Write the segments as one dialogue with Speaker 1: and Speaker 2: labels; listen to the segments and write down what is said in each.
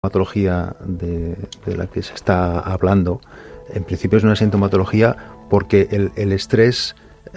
Speaker 1: sintomatología de la que se está hablando, en principio es una sintomatología porque el estrés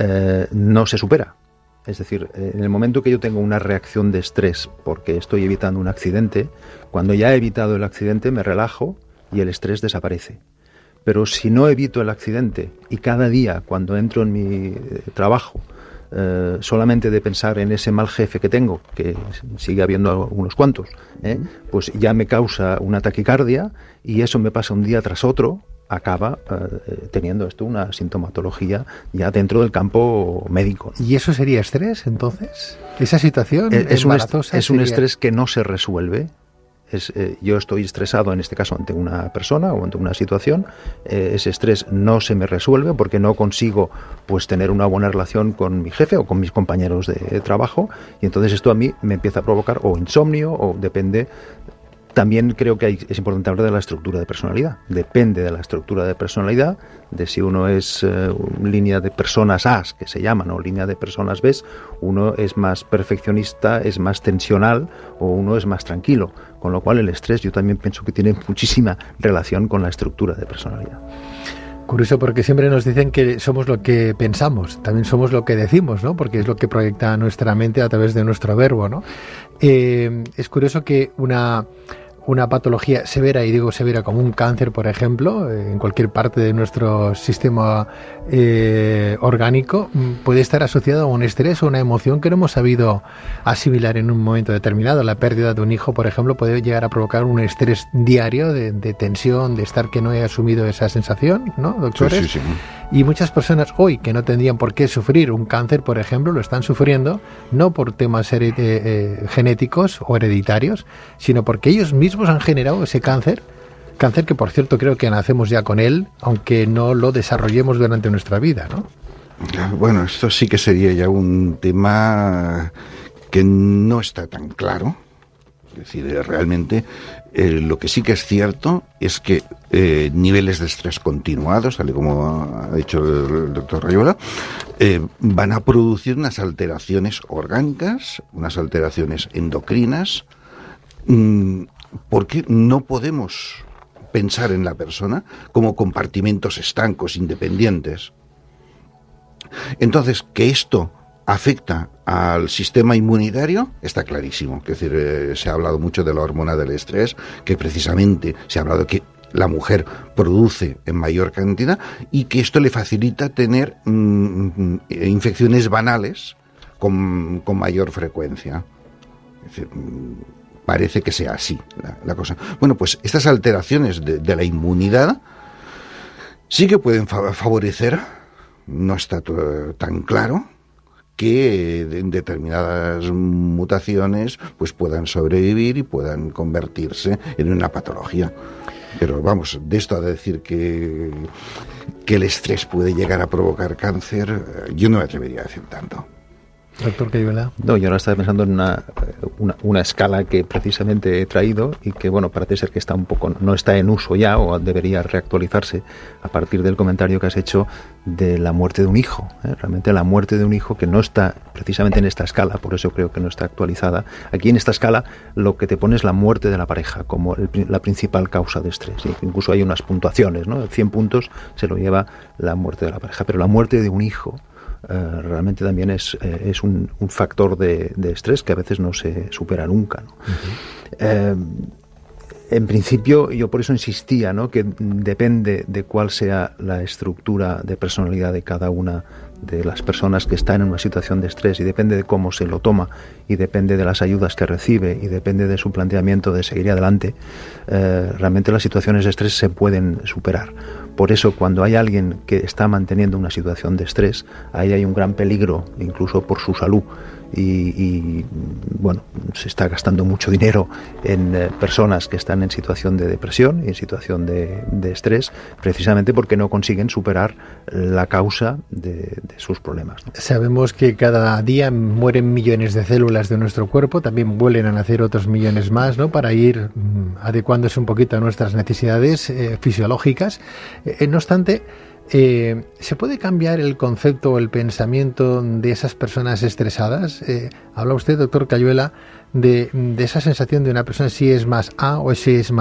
Speaker 1: no se supera. Es decir, en el momento que yo tengo una reacción de estrés porque estoy evitando un accidente, cuando ya he evitado el accidente me relajo y el estrés desaparece. Pero si no evito el accidente y cada día cuando entro en mi trabajo solamente de pensar en ese mal jefe que tengo, que sigue habiendo unos cuantos, pues ya me causa una taquicardia y eso me pasa un día tras otro, acaba teniendo esto una sintomatología ya dentro del campo médico.
Speaker 2: ¿Y eso sería estrés, entonces? ¿Esa situación
Speaker 1: es un estrés que no se resuelve. Yo estoy estresado, en este caso, ante una persona o ante una situación. Ese estrés no se me resuelve porque no consigo pues tener una buena relación con mi jefe o con mis compañeros de trabajo, y entonces esto a mí me empieza a provocar o insomnio o depende. También creo que es importante hablar de la estructura de personalidad. Depende de la estructura de personalidad, de si uno es línea de personas A, que se llaman, o línea de personas B, uno es más perfeccionista, es más tensional, o uno es más tranquilo. Con lo cual el estrés yo también pienso que tiene muchísima relación con la estructura de personalidad.
Speaker 2: Curioso, porque siempre nos dicen que somos lo que pensamos, también somos lo que decimos, ¿no? Porque es lo que proyecta nuestra mente a través de nuestro verbo, ¿no? Es curioso que una patología severa, y digo severa como un cáncer, por ejemplo, en cualquier parte de nuestro sistema orgánico, puede estar asociado a un estrés o una emoción que no hemos sabido asimilar en un momento determinado. La pérdida de un hijo, por ejemplo, puede llegar a provocar un estrés diario de tensión, de estar que no he asumido esa sensación, ¿no, doctores?
Speaker 3: Sí.
Speaker 2: Y muchas personas hoy que no tendrían por qué sufrir un cáncer, por ejemplo, lo están sufriendo no por temas genéticos o hereditarios, sino porque ellos mismos han generado ese cáncer que, por cierto, creo que nacemos ya con él, aunque no lo desarrollemos durante nuestra vida, ¿no?
Speaker 3: Bueno, esto sí que sería ya un tema que no está tan claro. Es decir, realmente lo que sí que es cierto es que niveles de estrés continuados, tal y como ha dicho el doctor Rayuela, van a producir unas alteraciones orgánicas, unas alteraciones endocrinas, porque no podemos pensar en la persona como compartimentos estancos, independientes. Entonces, que esto afecta al sistema inmunitario está clarísimo. Es decir, se ha hablado mucho de la hormona del estrés, que precisamente se ha hablado que la mujer produce en mayor cantidad y que esto le facilita tener infecciones banales con mayor frecuencia. Es decir, parece que sea así la cosa. Bueno, pues estas alteraciones de la inmunidad sí que pueden favorecer, no está tan claro, que en determinadas mutaciones pues puedan sobrevivir y puedan convertirse en una patología. Pero vamos, de esto a decir que el estrés puede llegar a provocar cáncer, yo no me atrevería a decir tanto.
Speaker 2: Doctor Cayuela.
Speaker 1: No, yo ahora estaba pensando en una escala que precisamente he traído y que, bueno, parece ser que está no está en uso ya, o debería reactualizarse a partir del comentario que has hecho de la muerte de un hijo. Realmente la muerte de un hijo, que no está precisamente en esta escala, por eso creo que no está actualizada. Aquí en esta escala lo que te pone es la muerte de la pareja como la principal causa de estrés. Incluso hay unas puntuaciones, ¿no? 100 puntos se lo lleva la muerte de la pareja, pero la muerte de un hijo realmente también es un factor de estrés que a veces no se supera nunca, ¿no? Uh-huh. En principio, yo por eso insistía, ¿no?, que depende de cuál sea la estructura de personalidad de cada una de las personas que están en una situación de estrés, y depende de cómo se lo toma, y depende de las ayudas que recibe, y depende de su planteamiento de seguir adelante, realmente las situaciones de estrés se pueden superar. Por eso, cuando hay alguien que está manteniendo una situación de estrés, ahí hay un gran peligro, incluso por su salud. Y bueno, se está gastando mucho dinero en personas que están en situación de depresión y en situación de estrés, precisamente porque no consiguen superar la causa de sus problemas, ¿no?
Speaker 2: Sabemos que cada día mueren millones de células de nuestro cuerpo, también vuelven a nacer otros millones más, ¿no?, para ir adecuándose un poquito a nuestras necesidades fisiológicas. No obstante, ¿se puede cambiar el concepto o el pensamiento de esas personas estresadas? Habla usted, doctor Cayuela, de esa sensación de una persona si es más A o si es más